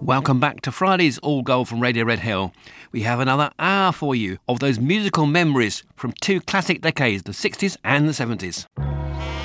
Welcome back to Friday's All Gold from Radio Red Hill. We have another hour for you of those musical memories from two classic decades, the 60s and the 70s.